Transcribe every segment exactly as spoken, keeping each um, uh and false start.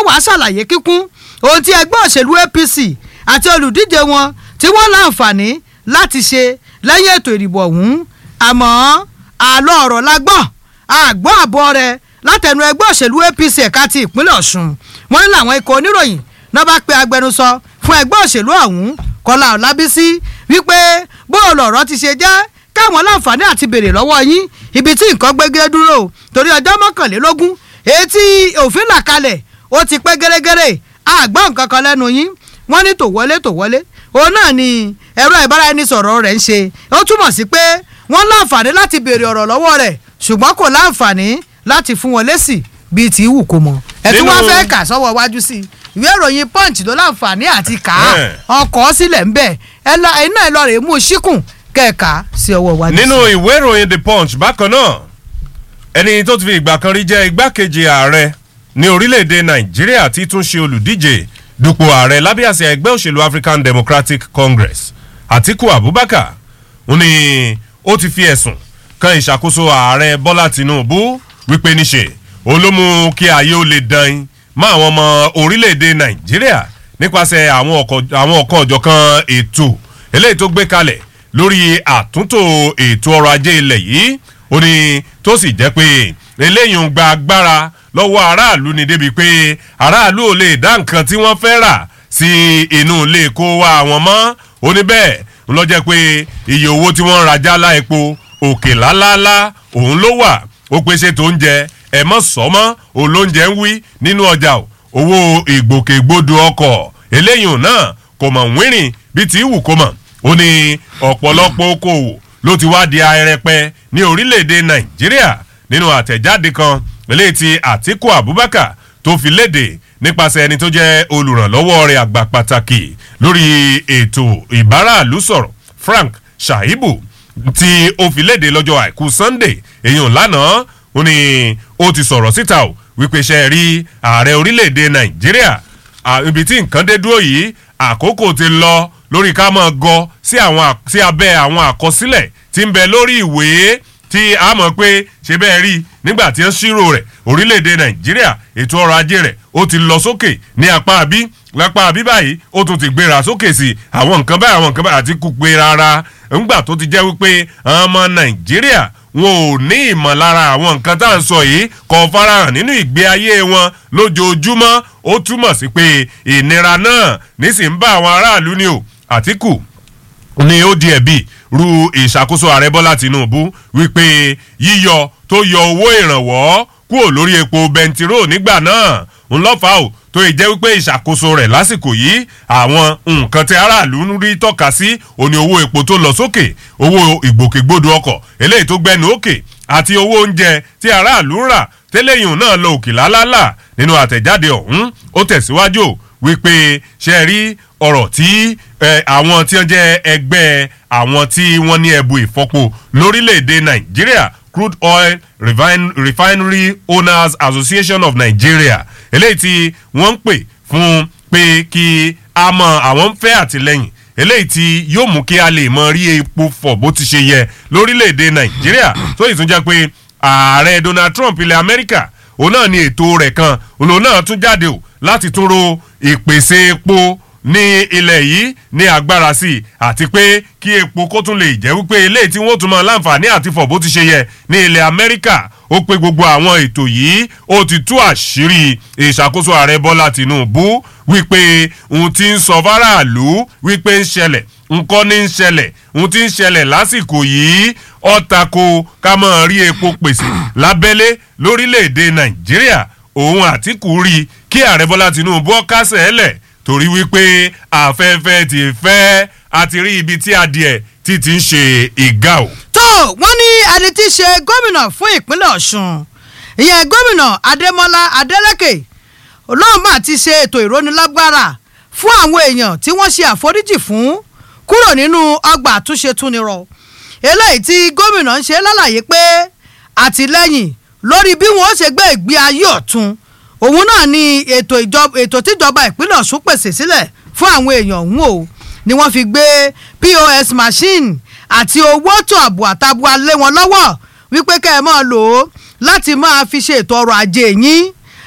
wàá ṣàlàyé kíkún ohun tí ẹgbẹ́ òṣèlú A P C àti olùdíje wọn tí wọ́n láǹfààní láti ṣe lẹ́yìn ètò ìdìbò ọ̀hún àmọ́ àlọ́ ọ̀rọ̀ la gbọ́ àgbọ́ àbọ̀ rẹ̀ látẹnu ẹgbẹ́ òṣèlú A P C ẹ̀ka ti ìpínlẹ̀ Ọ̀ṣun wọ́n ní làwọn ikọ̀ oníròyìn náà bá pe agbẹnusọ fún ẹgbẹ́ òṣèlú ọ̀hún Kọ́lá Ọlábísí wípé bóòlù ọ̀rọ̀ ti ṣe jẹ́ káwọn láǹfààní àti béèrè lọ́wọ́ yín ibi tí nǹkan gbégé dúró torí ọjọ́ mọ́kànlélógún èyí tí òfin là kalẹ̀ ó ti pẹ́ gẹ́rẹ́gẹ́rẹ́ àgbọ̀ nǹkan kan lẹ́nu yín wọ́n ní tò wọlé tò wọlé òun náà ni ẹ̀rọ ìbáraẹnisọ̀rọ̀ rẹ̀ ń ṣe ó túmọ̀ sí pé wọ́n láǹfààní láti béèrè ọ̀rọ̀ lọ́wọ́ rẹ̀ ṣùgbọ́n kò láǹfààní láti fún wọn lésì bíi ti wù kó mọ ẹ̀ tí wọ́n fẹ́ kà sọ́wọ́ wájú sí i ìwé ìròyìn Punch ló láǹfààní àti kà á ọkọ̀ sílẹ̀ ń bẹ̀ ẹ̀ náà ẹ̀ lọ rè mú síkùn kẹ́ẹ̀ka sí ọwọ́ wájú. nínú ìwé ìròyìn The Punch bákan náà ẹni tó ti fi ìgbà kan rí jẹ́ igbákejì ààrẹ ní orílẹ̀-èdè Nàìjíríà tí tún ṣe olùdíje dupò ààrẹ lábẹ́ àsíá ẹgbẹ́ òṣèlú African Democratic Congress Atiku Abubakar ó ní ó ti fi ẹ̀sùn kan ìṣàkóso ààrẹ Bọ́lá Tinubu wípé níṣe ó ló mú kí ayé ó lè dán mọ́ àwọn ọmọ orílẹ̀-èdè Nàìjíríà nípasẹ̀ àwọn ọ̀kan ọ̀jọ̀kan ètò eléyìí tó gbé kalẹ̀ lórí àtúntò ètò ọrọ̀ ajé ilẹ̀ yìí ó ní tó sì jẹ́ pé eléyìí ń gba agbára lọ́wọ́ aráàlú ni débi pé aráàlú ò lè dá nǹkan tí wọ́n fẹ́ rà sí inú ilé kó wá wọn mọ́ ó ní bẹ́ẹ̀ ń lọ jẹ́ pé iye owó tí wọ́n ń rajà lá epo òkè lálálá òun ló wà ó pèsè tó ń jẹ ẹ̀ mọ́ sọ́mọ́ olóúnjẹ ń wí nínú ọjà owó ìgbòkègbodò ọkọ̀ eléyìí náà kò mọ̀ wínrìn bí ti wù kó mọ̀ ó ní ọ̀pọ̀lọpọ̀ okòwò ló ti wá di arẹpẹ ní orílẹ̀-èdè Nàìjíríà nínú àtẹ̀jáde kan eléyìí tí Atiku Abubakar tó fi léde nípasẹ̀ ẹni tó jẹ́ olùrànlọ́wọ́ rẹ̀ àgbà pàtàkì lórí ètò ìbáraàlú sọ̀rọ̀ Frank Shaibu tí ó fi léde lọ́jọ́ àìkú Sunday èèyàn lánàá ó ní ó ti sọ̀rọ̀ síta o wípé ṣe rí ààrẹ orílẹ̀-èdè Nàìjíríà ibi tí nǹkan dé dúró yìí àkókò ti lọ lórí ká máa gọ sí àwọn sí abẹ́ àwọn àkọsílẹ̀ tí ń bẹ lórí ìwé tí a mọ̀ pé ṣe bẹ́ẹ̀ rí nígbà tí ń ṣírò rẹ̀ orílẹ̀-èdè Nàìjíríà ètò ọrọ̀ ajé rẹ̀ ó ti lọ sókè ní apá àbí lápá àbí báyìí ó tún ti gbéra sókè sí àwọn nǹkan báyìí àwọn nǹkan báyìí àti kú pé rárá ńgbà tó ti jẹ́ wípé àwọn ọmọ Nàìjíríà wọn ò ní ìmọ̀lára àwọn nǹkan tá à ń sọ yìí kò farahàn nínú ìgbé ayé wọn lójoojúmọ́ ó túmọ̀ sí pé ìnira náà nísìnyí ń bá àwọn aráàlú ni o Àtíkù ni ó di ẹ̀bi ru ìṣàkóso ààrẹ Bọ́lá Tinubu wípé yíyọ tó yọ owó ìrànwọ́ kúrò lórí epo bẹntiró nígbà náà ń lọ́fà ó tó ì jẹ́ wípé ìṣàkóso rẹ̀ lásìkò yìí àwọn nǹkan tí aráàlú ń rí tọ́ka sí òní owó epo tó lọ sókè owó ìgbòkègbodò ọkọ̀ eléyìí tó gbẹnu òkè àti owó oúnjẹ tí aráàlú ń rà tẹ́lẹ̀yìn náà lọ òkè lálálà nínú àtẹ̀jáde ọ̀hún ó tẹ̀síwájú wípé ṣe rí ọ̀rọ̀ tí àwọn tí wọ́n jẹ́ ẹgbẹ́ àwọn tí wọ́n ní ẹbu ìfọpo lórílẹ̀‐èdè Nàìjíríà Crude Oil Refin- Refinery Owners Association of Nigeria eléyìí tí wọ́n ń pè fún pé kí a mọ àwọn ń fẹ́ àtìlẹ́yìn eléyìí tí yóò mú kí a lè mọ rí epo fọ̀ bó ti ṣe yẹ lórílẹ̀‐èdè Nàìjíríà tó yìí tún jẹ́ pé ààrẹ Donald Trump ilẹ̀ Amẹ́ríkà òun náà ní ètò rẹ̀ kan òun náà tún jáde o láti tún ro ìpèsè epo ní ilẹ̀ yìí ní agbára sí i àti pé kí epo kó tún lè jẹ́ wípé eléyìí tí wọ́n tún mọ láǹfààní àti fọ̀ bó ti ṣe yẹ ní ilẹ̀ Amẹ́ríkà ó pé gbogbo àwọn ètò yìí ó ti tú àṣírí ìṣàkóso ààrẹ Bọ́lá Tinubu wípé òun ti ń sọ fáráàlú wípé ń ṣẹlẹ̀ nǹkan ní ń ṣẹlẹ̀ òun ti ń ṣẹlẹ̀ lásìkò yìí ó tako ká máa rí epo pèsè lábẹ́lé lórílẹ̀‐èdè Nàìjíríà òun Àtíkù rí kí ààrẹ Bọ́lá Tinubu ó kásẹ̀ ẹ́ lẹ̀ torí wípé afẹ́fẹ́ ti fẹ́ àti rí ibi tí adìẹ ti ti ń ṣe ìgá o. tó wọ́n ní ẹni tí í ṣe gómìnà fún ìpínlẹ̀ Ọ̀ṣun ìyẹn gómìnà Adémọ́lá Adélékè olóòmà ti ṣe ètò ìrónilágbára fún àwọn èèyàn tí wọ́n ṣe àforíjì fún kúrò nínú ọgbà àtúnṣe túnirọ eléyìí tí gómìnà ń ṣe lálàyé pé àtìlẹ́yìn lórí bí wọ́n ṣe gbé ìgbé ayé ọ̀tun òun náà ni ètò ìjọba ètò tíjọba ìpínlẹ̀ Ọ̀ṣun pèsè sílẹ̀ fún àwọn èèyàn ọ̀hún o ni wọ́n fi gbé P O S machine àti owó tó àbò àtàbùà lé wọn lọ́wọ́ wípé kẹ́ ẹ máa lò ó láti máa fi ṣe ètò ọrọ̀ ajé yín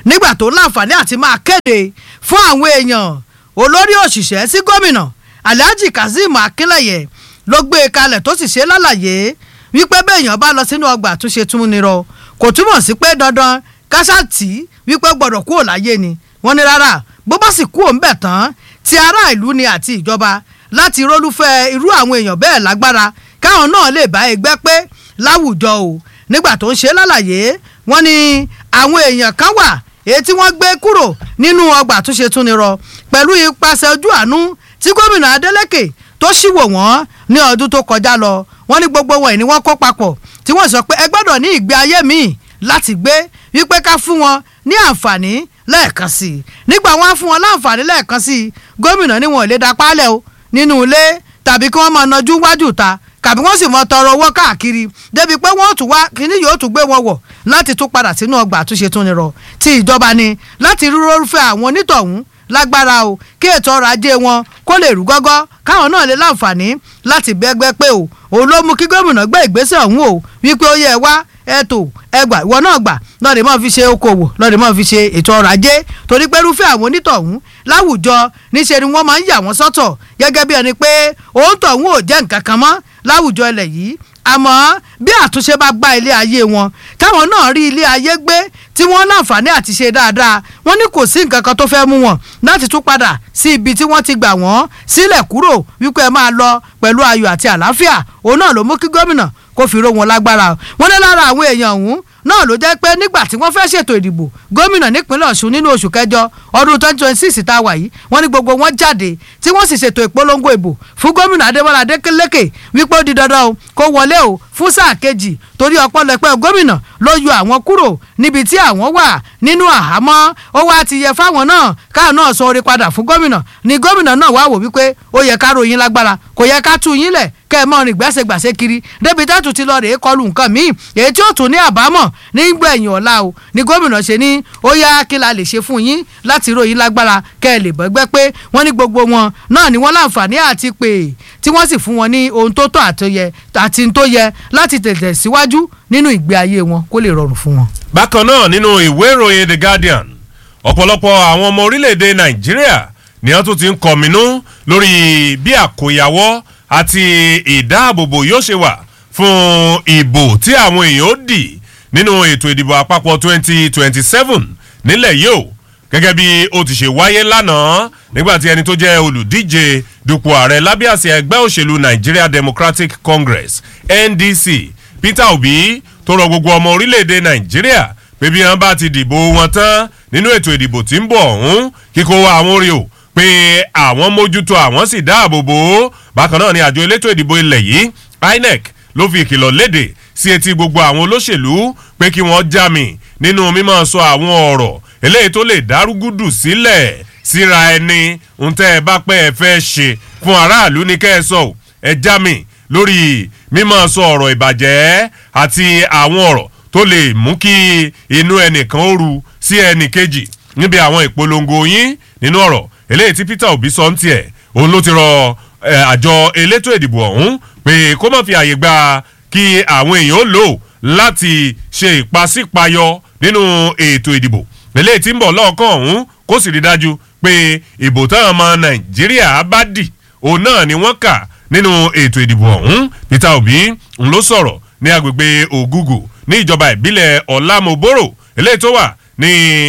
nígbà tó láǹfààní àti máa kéde fún àwọn èèyàn olórí òṣìṣẹ́ sí gómìnà Alhaji Kazeem Akinleye ló gbé e kalẹ̀ tó sì ṣe lálàyé wípé béèyàn bá lọ sínú ọgbà àtúnṣe tún ní rọ kò túmọ̀ sí pé dandan káṣáàtì wípé gbọ́dọ̀ kúrò láyé ni wọ́n ní rárá bó bá sì kúrò ń bẹ̀ tán ti ará ìlú ni àti ìjọba láti rólúfẹ́ irú àwọn èèyàn bẹ́ẹ̀ lágbára káwọn náà lè bá ẹgbẹ́ pé láwùjọ o nígbà tó ń ṣe lálàyé wọ́n ní àwọn èèyàn kan wà èyí tí wọ́n gbé kúrò nínú ọgbà àtúnṣe tún ní rọ pẹ̀lú ipasẹ̀ ojú àánú tí gómìnà Adeleke tó ṣíwò wọ́n ní ọdún tó kọjá lọ wọ́n ní gbogbo wọn ni wọ́n kó papọ̀ tí wọ́n sọ pé ẹ gbọ́dọ̀ ní ìgbé ayé míì láti gbé wípé ká fún wọn ní àǹfààní lẹ́ẹ̀kan sí i nígbà wọn á fún wọn láǹfààní lẹ́ẹ̀kan sí i gómìnà ní wọn ò lè da pálẹ̀ o nínú ilé tàbí kí wọ́n máa nájú wájú ta kàbí wọ́n sì mọ tọrọ owó káàkiri débi pé wọ́n tún wá kíní yóò tún gbé wọn wọ̀ láti tún padà sínú ọgbà àtúnṣe tún ní rọ tí ìjọba ni láti rúrúfẹ́ àwọn onítọ̀hún lágbára o kí ètò ọrọ̀ ajé wọn kó lè rú gọ́gọ́ káwọn náà lè láǹfààní láti bẹ́gbẹ́ pé o òun ló mú kí gómìnà gbé ìgbésẹ̀ ọ̀hún o wípé ó yẹ wá ẹ̀tò ẹgbà ìwọ náà gbà lọ́ọ̀dẹ̀ máa fi ṣe okòwò lọ́ọ̀dẹ̀ máa fi ṣe ètò ọrọ̀ ajé torí pé irúfẹ́ àwọn onítọ̀hún láwùjọ níṣẹ́ ni wọ́n máa ń yà wọ́n sọ́tọ̀ gẹ́gẹ́ bí ẹni pé òun tọ̀hún ò jẹ́ nǹkan kan mọ́ láwùjọ ilẹ̀ yìí àmọ́ bí àtúnṣe bá gba ilé ayé wọn táwọn náà rí ilé ayé gbé tí wọ́n láǹfààní àti ṣe dáadáa wọ́n ní kò sí nǹkan kan tó fẹ́ mú wọn láti tún padà sí ibi tí wọ́n ti gbà wọ́n sílẹ̀ kúrò wípé ẹ máa lọ pẹ̀lú ayọ̀ àti àlàáfíà òun náà ló mú kí gómìnà kó fi ró wọn lágbára wọ́n ní lára àwọn èèyàn ọ̀hún náà ló jẹ́ pé nígbà tí wọ́n fẹ́ ṣètò ìdìbò gómìnà nípínlẹ̀ Ọ̀ṣun nínú oṣù kẹjọ ọdún twenty twenty six tá a wà yìí wọ́n ní gbogbo wọn jáde tí wọ́n sì ṣètò ìpolongo ìbò fún gómìnà Adémọ́lá Adélékè wípé ó di dandan o kó wọlé o fún sáà kejì torí ọ̀pọ̀lọpọ̀ gómìnà ló yọ àwọn kúrò níbi tí àwọn wà nínú àhámọ́ ó wá ti yẹ fáwọn náà káà náà sọ orí padà fún gómìnà ni gómìnà náà wá wò wípé ó yẹ ká ròyìn lágbára kò yẹ ká tú yín lẹ̀ kẹ́ ẹ mọ́ rìn gbẹ́sẹ̀gbàṣẹ́ kiri débi tẹ́tù ti lọ rèé kọlù nǹkan míì èyí tí ó tún ní àbámọ̀ nígbẹ̀yìn ọ̀la o ni gómìnà ṣe ní ó yá kí la lè ṣe fún yín láti ròyìn lágbára kẹ́ ẹ lè bọ́gbẹ́ pé wọ́n ní gbogbo wọn náà ni wọ́n láǹfààní àti pè tí wọ́n sì fún wọn ní ohun tó tọ́ àti tó yẹ láti tẹ̀tẹ̀ síwájú nínú ìgbé ayé wọn kó lè rọrùn fún wọn. bákan náà nínú ìwé ìròyìn The Guardian ọ̀pọ̀lọpọ̀ àwọn ọmọ orílẹ̀-èdè Nàìjíríà ni wọ́n tún ti ń kọ̀mínú lórí bí àkóyawọ́ àti ìdáàbòbò yóò ṣe wà fún ìbò tí àwọn èèyàn ó dì nínú ètò ìdìbò àpapọ̀ twenty twenty seven nílẹ̀ yìí o gẹ́gẹ́ bí ó ti ṣe wáyé lánàá nígbà tí ẹni tó jẹ́ olùdíje dupò ààrẹ lábẹ́ àsíá ẹgbẹ́ òṣèlú Nigeria Democratic Congress N D C Peter Obi tó rọ gbogbo ọmọ orílẹ̀-èdè Nàìjíríà pé bí wọ́n bá ti dìbò wọn tán nínú ètò ìdìbò tí ń bọ̀ ọ̀hún kíkó àwọn orí o pé àwọn mójútó àwọn sì dáàbò bò ó bákan náà ni àjọ elétò ìdìbò ilẹ̀ yìí I N E C ló fi ìkìlọ̀ léde sí etí gbogbo àwọn olóṣèlú pé kí wọ́n jámì nínú mímọ́ sọ àwọn ọ̀rọ̀ eléyìí tó lè dárúgúdù sílẹ̀ síra ẹni ń tẹ́ ẹ bá pẹ́ ẹ fẹ́ ṣe fún aráàlú ní kẹ́ ẹ sọ ẹ jámì lórí mímọ́ sọ ọ̀rọ̀ ìbàjẹ́ àti àwọn ọ̀rọ̀ tó lè mú kí inú ẹnìkan ó ru sí ẹnì kejì níbi àwọn ìpolongo yín nínú ọ̀rọ̀ eléyìí tí Peter Obi sọ ń tiẹ̀ òun ló ti rọ àjọ elétò ìdìbò ọ̀hún pé kó má fi àyè gba kí àwọn èèyàn ó lò láti ṣe ìpàsípayọ nínú ètò ìdìbò eléyìí tí ń bọ̀ lọ́ọ̀kan ọ̀hún kó sì rí dájú pé ìbò táwọn ọmọ Nàìjíríà bá dì òun náà ni wọ́n kà nínú ètò ìdìbò ọ̀hún Peter Obi ń ló sọ̀rọ̀ ní agbègbè Ògùgù ní ìjọba ìbílẹ̀ Ọ̀làmọ̀bòrò eléyìí tó wà ní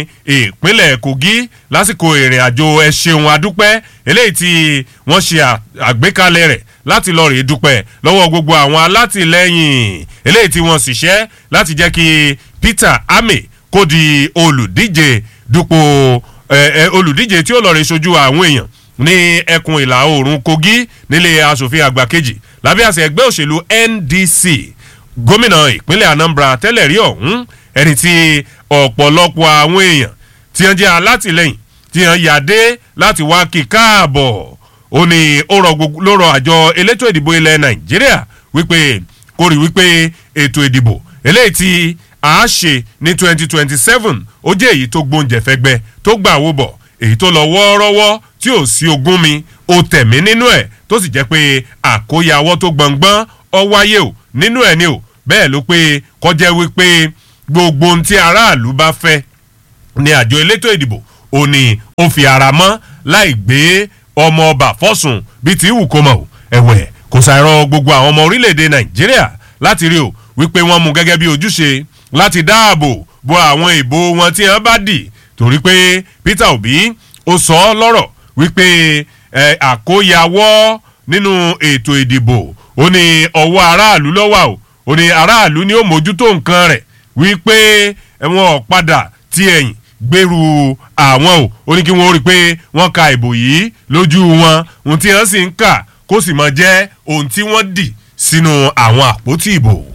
ìpínlẹ̀ Kogi lásìkò ìrìn àjò ẹ ṣeun adúpẹ́ eléyìí tí wọ́n ṣe àgbékalẹ̀ rẹ̀ láti lọ rèé dúpẹ́ lọ́wọ́ gbogbo àwọn alátìlẹ́yìn eléyìí tí wọ́n ṣiṣẹ́ láti jẹ́ kí Peter Ame kó di olùdíje dupò olùdíje tí ó lọ rèé ṣojú àwọn èèyàn ní ẹkùn ìlà oòrùn Kogi nílé aṣòfin àgbà kejì lábẹ́ àṣẹ ẹgbẹ́ òṣèlú N D C gómìnà ìpínlẹ̀ Anambra tẹ́lẹ̀ rí ọ̀hún ẹni tí ọ̀pọ̀lọpọ̀ àwọn èèyàn tí wọ́n jẹ́ alátìlẹ́yìn tí wọ́n yàdé láti wá kí káàbọ̀ ó ní ó rọ àjọ elétò ìdìbò ilẹ̀ Nàìjíríà wípé kó rí wípé ètò ìdìbò eléyìí tí a ṣe ní twenty twenty seven ó jẹ́ èyí tó gbóúnjẹ fẹ́gbẹ́ tó gbà wó bọ̀ èyí tó lọ wọ́ọ́rọ́wọ́ tí ò sí ogún mi ó tẹ̀mí nínú ẹ̀ tó sì jẹ́ pé àkóyawọ́ tó gbọ̀ngbọ́n ó wáyé o nínú ẹ̀ ni o bẹ́ẹ̀ ló pé kọjá wípé gbogbo ohun tí aráàlú bá fẹ́ ní àjọ elétò ìdìbò ó ní ó fi ara mọ́ láì gbé ọmọ ọba fọ́sùn bíi ti wù kó mọ̀ ẹ̀wẹ̀ kò ṣàìrọ̀ gbogbo àwọn ọmọ orílẹ̀-èdè nàìjíríà láti rí o wípé wọ́n mú gẹ́gẹ́ bí ojúṣe láti dáàbò bo àwọn ìbò wọn tí wọ́n bá dì torí pé Peter Obi ó sọ ọ́ lọ́rọ̀ wípé ẹ̀ àkóyawọ́ nínú ètò ìdìbò ó ní ọwọ́ aráàlú lọ́wọ́ o ó ní aráàlú ni ó mójútó nǹkan rẹ̀ wípé wọn ò padà tí ẹ̀yìn gbèrú àwọn o ó ní kí wọ́n rí i pé wọ́n ka ìbò yìí lójú wọn ohun tí wọ́n sì ń kà kó sì máa jẹ́ ohun tí wọ́n dì sínú àwọn àpótí ìbò.